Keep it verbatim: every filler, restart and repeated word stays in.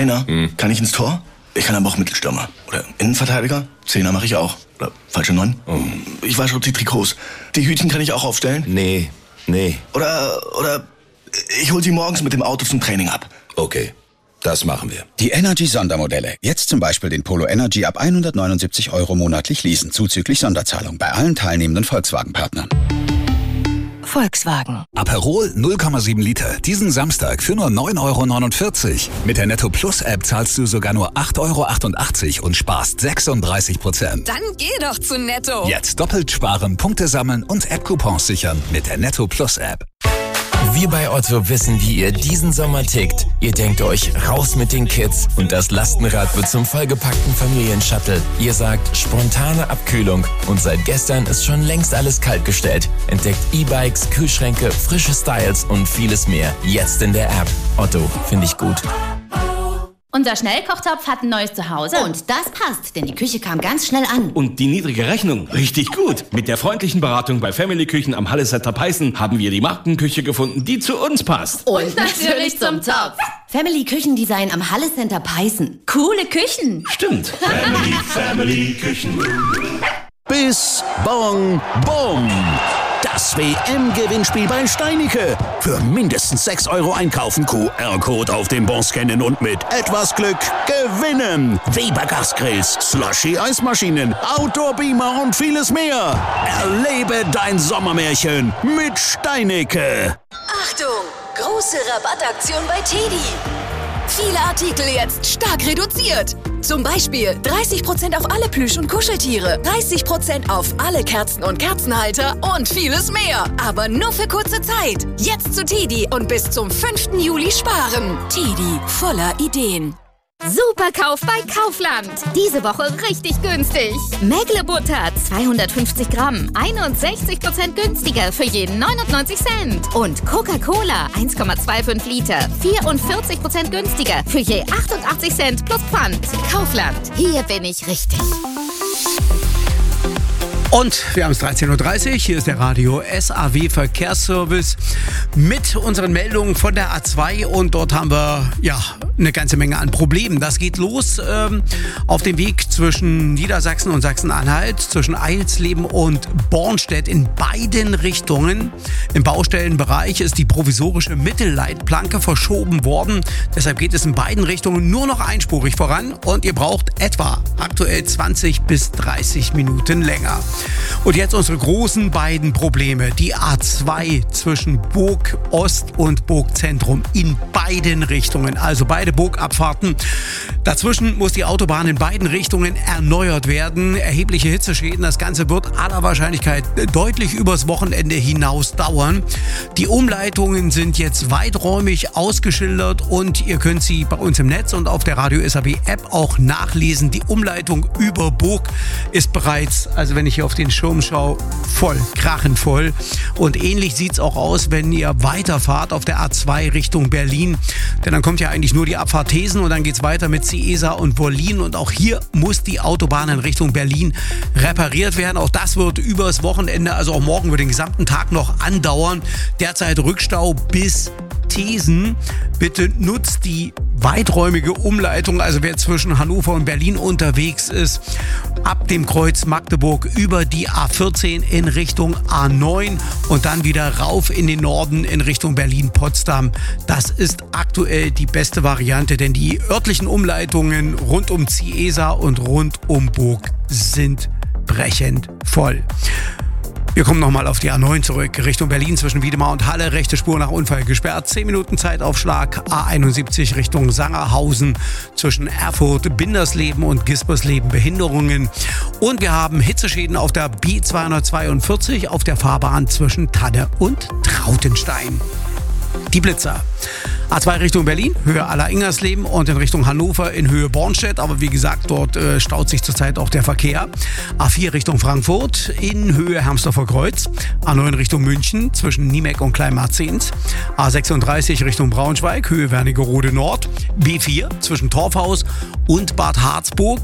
Einer. Hm. Kann ich ins Tor? Ich kann aber auch Mittelstürmer. Oder Innenverteidiger? Zehner mache ich auch. Oder falsche Neun? Oh. Ich wasche die Trikots. Die Hütchen kann ich auch aufstellen? Nee, nee. Oder, oder ich hol sie morgens mit dem Auto zum Training ab. Okay, das machen wir. Die Energy-Sondermodelle. Jetzt zum Beispiel den Polo Energy ab hundertneunundsiebzig Euro monatlich leasen, zuzüglich Sonderzahlung bei allen teilnehmenden Volkswagen-Partnern. Volkswagen. Aperol null Komma sieben Liter. Diesen Samstag für nur neun Euro neunundvierzig. Mit der Netto Plus App zahlst du sogar nur acht Euro achtundachtzig und sparst sechsunddreißig Prozent. Dann geh doch zu Netto. Jetzt doppelt sparen, Punkte sammeln und App-Coupons sichern mit der Netto Plus App. Wir bei Otto wissen, wie ihr diesen Sommer tickt. Ihr denkt euch, raus mit den Kids und das Lastenrad wird zum vollgepackten Familienshuttle. Ihr sagt, spontane Abkühlung und seit gestern ist schon längst alles kaltgestellt. Entdeckt E-Bikes, Kühlschränke, frische Styles und vieles mehr. Jetzt in der App. Otto, finde ich gut. Unser Schnellkochtopf hat ein neues Zuhause. Und das passt, denn die Küche kam ganz schnell an. Und die niedrige Rechnung, richtig gut. Mit der freundlichen Beratung bei Family Küchen am Hallesetter Peißen haben wir die Markenküche gefunden, die zu uns passt. Und, Und natürlich zum Topf. Family Küchendesign am Hallecenter Peißen. Coole Küchen. Stimmt. Family, Family Küchen. Bis, Bong, Bom. Das W M-Gewinnspiel bei Steinicke. Für mindestens sechs Euro einkaufen, Q R-Code auf dem Bon scannen und mit etwas Glück gewinnen. Weber Gasgrills, Slushy-Eismaschinen, Outdoor-Beamer und vieles mehr. Erlebe dein Sommermärchen mit Steinicke. Achtung, große Rabattaktion bei Teddy. Viele Artikel jetzt stark reduziert. Zum Beispiel dreißig Prozent auf alle Plüsch- und Kuscheltiere, dreißig Prozent auf alle Kerzen und Kerzenhalter und vieles mehr. Aber nur für kurze Zeit. Jetzt zu Teddy und bis zum fünften Juli sparen. Teddy, voller Ideen. Superkauf bei Kaufland. Diese Woche richtig günstig. Mägle-Butter zweihundertfünfzig Gramm, einundsechzig Prozent günstiger für jeden neunundneunzig Cent. Und Coca-Cola eins Komma fünfundzwanzig Liter, vierundvierzig Prozent günstiger für je achtundachtzig Cent plus Pfand. Kaufland, hier bin ich richtig. Und wir haben es dreizehn Uhr dreißig, hier ist der Radio S A W Verkehrsservice mit unseren Meldungen von der A zwei und dort haben wir ja eine ganze Menge an Problemen. Das geht los ähm, auf dem Weg zwischen Niedersachsen und Sachsen-Anhalt, zwischen Eilsleben und Bornstedt in beiden Richtungen. Im Baustellenbereich ist die provisorische Mittelleitplanke verschoben worden. Deshalb geht es in beiden Richtungen nur noch einspurig voran und ihr braucht etwa aktuell zwanzig bis dreißig Minuten länger. Und jetzt unsere großen beiden Probleme. Die A zwei zwischen Burg Ost und Burg Zentrum in beiden Richtungen. Also beide Burgabfahrten. Dazwischen muss die Autobahn in beiden Richtungen erneuert werden. Erhebliche Hitzeschäden. Das Ganze wird aller Wahrscheinlichkeit deutlich übers Wochenende hinaus dauern. Die Umleitungen sind jetzt weiträumig ausgeschildert und ihr könnt sie bei uns im Netz und auf der Radio S A W App auch nachlesen. Die Umleitung über Burg ist bereits, also wenn ich hier auf den Schirm schaue, voll, krachenvoll. Und ähnlich sieht es auch aus, wenn ihr weiterfahrt auf der A zwei Richtung Berlin. Denn dann kommt ja eigentlich nur die Abfahrt Thesen und dann geht es weiter mit Ciesa und Wollin. Und auch hier muss die Autobahn in Richtung Berlin repariert werden. Auch das wird übers Wochenende, also auch morgen über den gesamten Tag noch andauern. Derzeit Rückstau bis Thesen. Bitte nutzt die weiträumige Umleitung, also wer zwischen Hannover und Berlin unterwegs ist, ab dem Kreuz Magdeburg über die A vierzehn in Richtung A neun und dann wieder rauf in den Norden in Richtung Berlin-Potsdam. Das ist aktuell die beste Variante, denn die örtlichen Umleitungen rund um Ciesa und rund um Burg sind brechend voll. Wir kommen nochmal auf die A neun zurück, Richtung Berlin zwischen Wiedemar und Halle, rechte Spur nach Unfall gesperrt, zehn Minuten Zeitaufschlag, A einundsiebzig Richtung Sangerhausen zwischen Erfurt, Bindersleben und Gispersleben Behinderungen und wir haben Hitzeschäden auf der B zweihundertzweiundvierzig auf der Fahrbahn zwischen Tadde und Trautenstein. Die Blitzer. A zwei Richtung Berlin, Höhe Aller-Ingersleben und in Richtung Hannover in Höhe Bornstedt. Aber wie gesagt, dort äh, staut sich zurzeit auch der Verkehr. A vier Richtung Frankfurt in Höhe Hermsdorfer Kreuz. A neun Richtung München zwischen Niemeck und Kleinmarzens. A sechsunddreißig Richtung Braunschweig, Höhe Wernigerode Nord. B vier zwischen Torfhaus und Bad Harzburg.